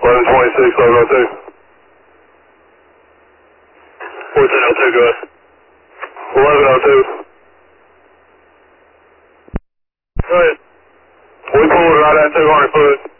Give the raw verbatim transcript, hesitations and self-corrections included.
eleven twenty-six, eleven oh two. fourteen oh two, go ahead. eleven oh two. Go ahead. We pulled right at two hundred foot.